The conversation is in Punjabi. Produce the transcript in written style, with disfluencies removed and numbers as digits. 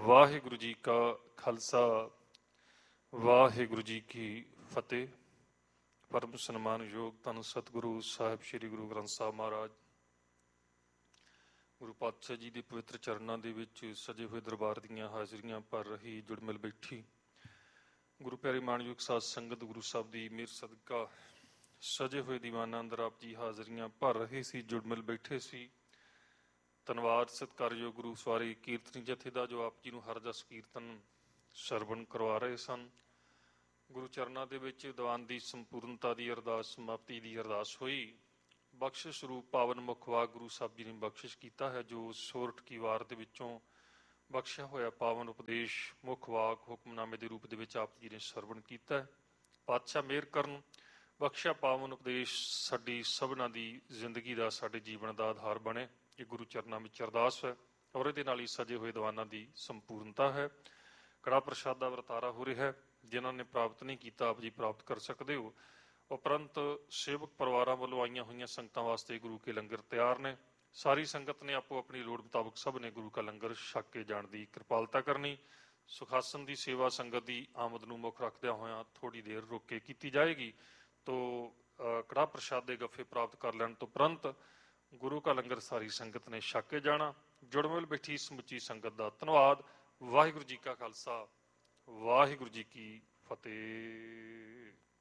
ਵਾਹਿਗੁਰੂ ਜੀ ਕਾ ਖਾਲਸਾ ਵਾਹਿਗੁਰੂ ਜੀ ਕੀ ਫਤਿਹ। ਪਰਮ ਸਨਮਾਨਯੋਗ ਧੰਨ ਸਤਿਗੁਰੂ ਸਾਹਿਬ ਸ੍ਰੀ ਗੁਰੂ ਗ੍ਰੰਥ ਸਾਹਿਬ ਮਹਾਰਾਜ ਗੁਰੂ ਪਾਤਸ਼ਾਹ ਜੀ ਦੇ ਪਵਿੱਤਰ ਚਰਨਾਂ ਦੇ ਵਿੱਚ ਸਜੇ ਹੋਏ ਦਰਬਾਰ ਦੀਆਂ ਹਾਜ਼ਰੀਆਂ ਭਰ ਰਹੀ ਜੁੜ ਮਿਲ ਬੈਠੀ ਗੁਰੂ ਪਿਆਰੇ ਮਾਣਯੋਗ ਸਾਧ ਸੰਗਤ ਗੁਰੂ ਸਾਹਿਬ ਦੀ ਮਿਹਰ ਸਦਕਾ ਸਜੇ ਹੋਏ ਦੀਵਾਨਾਂ ਅੰਦਰ ਆਪ ਜੀ ਹਾਜ਼ਰੀਆਂ ਭਰ ਰਹੇ ਸੀ, ਜੁੜ ਮਿਲ ਬੈਠੇ ਸੀ। ਧੰਨਵਾਦ ਸਤਿਕਾਰਯੋਗ ਗੁਰੂ ਸਵਾਰੀ ਕੀਰਤਨੀ ਜਥੇ ਦਾ ਜੋ ਆਪ ਜੀ ਨੂੰ ਹਰ ਜਸ ਕੀਰਤਨ ਸਰਵਣ ਕਰਵਾ ਰਹੇ ਸਨ। ਗੁਰੂ ਚਰਨਾਂ ਦੇ ਵਿੱਚ ਦੀਵਾਨ ਦੀ ਸੰਪੂਰਨਤਾ ਦੀ ਅਰਦਾਸ, ਸਮਾਪਤੀ ਦੀ ਅਰਦਾਸ ਹੋਈ। ਬਖਸ਼ਿਸ਼ ਰੂਪ ਪਾਵਨ ਮੁੱਖ ਵਾਕ ਗੁਰੂ ਸਾਹਿਬ ਜੀ ਨੇ ਬਖਸ਼ਿਸ਼ ਕੀਤਾ ਹੈ, ਜੋ ਸੋਰਠ ਕੀ ਵਾਰ ਦੇ ਵਿੱਚੋਂ ਬਖਸ਼ਿਆ ਹੋਇਆ ਪਾਵਨ ਉਪਦੇਸ਼ ਮੁੱਖ ਵਾਕ ਹੁਕਮਨਾਮੇ ਦੇ ਰੂਪ ਦੇ ਵਿੱਚ ਆਪ ਜੀ ਨੇ ਸਰਵਣ ਕੀਤਾ ਹੈ। ਪਾਤਸ਼ਾਹ ਮਿਹਰ ਕਰਨ, ਬਖਸ਼ਿਆ ਪਾਵਨ ਉਪਦੇਸ਼ ਸਾਡੀ ਸਭਨਾਂ ਦੀ ਜ਼ਿੰਦਗੀ ਦਾ, ਸਾਡੇ ਜੀਵਨ ਦਾ ਆਧਾਰ ਬਣੇ। ਇਹ ਗੁਰੂ ਚਰਨਾਂ ਵਿੱਚ ਅਰਦਾਸ ਹੈ ਔਰ ਇਹਦੇ ਨਾਲ ਹੀ ਸਜੇ ਹੋਏ ਦੀਵਾਨਾਂ ਦੀ ਸੰਪੂਰਨਤਾ ਹੈ। ਕੜਾ ਪ੍ਰਸ਼ਾਦ ਦਾ ਵਰਤਾਰਾ ਹੋ ਰਿਹਾ ਹੈ। ਜਿਨ੍ਹਾਂ ਨੇ ਪ੍ਰਾਪਤ ਨਹੀਂ ਕੀਤਾ ਆਪ ਜੀ ਪ੍ਰਾਪਤ ਕਰ ਸਕਦੇ ਹੋ। ਉਪਰੰਤ ਸੇਵਕ ਪਰਿਵਾਰਾਂ ਵੱਲੋਂ ਆਈਆਂ ਹੋਈਆਂ ਸੰਗਤਾਂ ਵਾਸਤੇ ਗੁਰੂ ਕੇ ਲੰਗਰ ਤਿਆਰ ਨੇ। ਸਾਰੀ ਸੰਗਤ ਨੇ ਆਪੋ ਆਪਣੀ ਲੋੜ ਮੁਤਾਬਕ ਸਭ ਨੇ ਗੁਰੂ ਕਾ ਲੰਗਰ ਛਕ ਕੇ ਜਾਣ ਦੀ ਕਿਰਪਾਲਤਾ ਕਰਨੀ। ਸੁਖਾਸਨ ਦੀ ਸੇਵਾ ਸੰਗਤ ਦੀ ਆਮਦ ਨੂੰ ਮੁੱਖ ਰੱਖਦਿਆਂ ਹੋਇਆਂ ਥੋੜੀ ਦੇਰ ਰੁਕ ਕੇ ਕੀਤੀ ਜਾਏਗੀ। ਤੋ ਕੜਾ ਪ੍ਰਸ਼ਾਦ ਦੇ ਗੱਫੇ ਪ੍ਰਾਪਤ ਕਰ ਲੈਣ ਤੋਂ ਉਪਰੰਤ ਗੁਰੂ ਕਾ ਲੰਗਰ ਸਾਰੀ ਸੰਗਤ ਨੇ ਛਕ ਕੇ ਜਾਣਾ। ਜੁੜ ਮਿਲ ਬੈਠੀ ਸਮੁੱਚੀ ਸੰਗਤ ਦਾ ਧੰਨਵਾਦ। ਵਾਹਿਗੁਰੂ ਜੀ ਕਾ ਖਾਲਸਾ ਵਾਹਿਗੁਰੂ ਜੀ ਕੀ ਫਤਿਹ।